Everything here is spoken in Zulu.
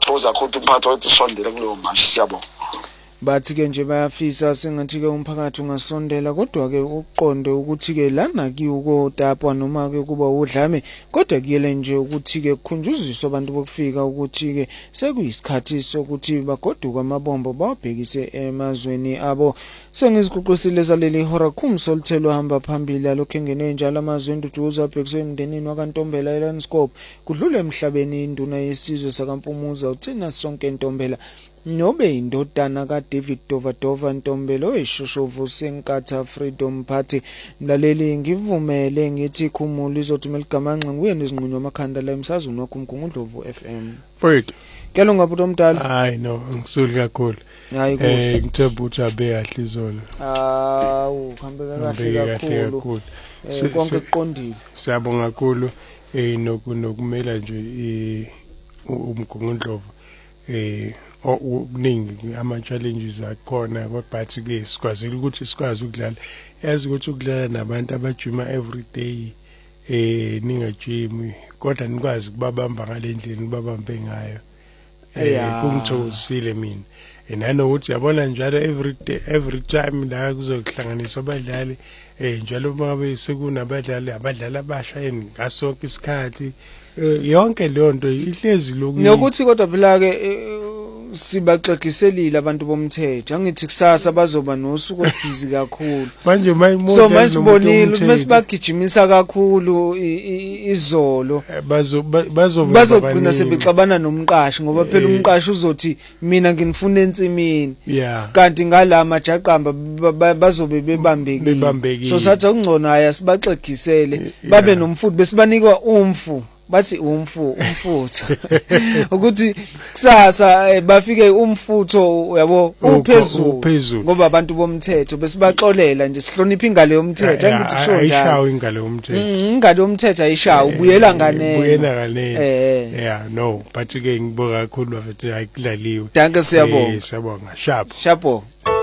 thoza ukuthi umphathi wathi sondele kulowo mashi siyabonga. Bathi-ke nje bayafisa sengathi-ke umphakathi ungasondela kodwa-ke uqonde ukuthi-ke lana kiwukotapwa noma-ke kuba udlame kodwa kuyele nje ukuthi-ke kukhunjuziswa abantu bokufika ukuthi-ke sekuyisikhathi sokuthi bagoduka amabombo bawabhekise emazweni abo. Sengiziguqusile zaleli hora khumsolithelo hamba phambili alokho engene njalo amazwe enduduzo abhekiswe emndenini wakantombela eLandskop kudlule emhlabeni induna yesizwe sakaMpumuza uthina sonke Ntombela nobe indodana kaDavid Dovadova Ntombela oyishoshovu seNkatha Freedom Party. Mlaleli ngivumele ngithi khumula izothumela igamanxe nguye nezinqunywa amakhanda la emsazweni wakho uMgungundlovu FM. Fred Kelo ngabuto omdala. Hayi no ngisuli kakhulu. Hayi kuhle. Ngithemba ukuthi abe kahle izolo. Uhambeka kahle kakhulu. Konke kuqondile. Siyabonga kakhulu nokumela nje uMgungundlovu okuningi ama-challenges akhona but ke sikwazile ukuthi sikwazi ukudlala yazi ukuthi ukudlala nabantu abajima every day ningajimi kodwa nikwazi ukubabamba ngalendlela nibabambe ngayo kungithokozile mina nanokuthi yabona njalo every time la kuzohlanganiswa abadlali njalo mabe sekunabadlali abasha ngasonke isikhathi yonke leyo nto ihlezi nokuthi kodwa phela ke sibaxegiselile abantu bomthetho angithi kusasa bazoba nosuku obhizi kakhulu manje so masibonile ukuthi mesibagijimisa kakhulu izolo bazogcina sebexabana nomqashi ngoba phela umqashi uzothi mina nginifuna ensimini kanti ngala majaqamba bazobe bebambekile so sathi ungcono haya sibaxegisele babe nomfutho besibanikwa umfu bathi umfutho ukuthi kusasa bafike umfutho yabo uphezulu ngoba abantu bomthetho besibaxolela nje sihlonipha ingalo yomthetho angithi kusho njalo ayishawa ingalo yomthetho ingalo yomthetho ayishawa ubuyela nganene no but ke ngibonga kakhulu bathi ayikudlaliwe danke siyabonga siyabonga sharp shapo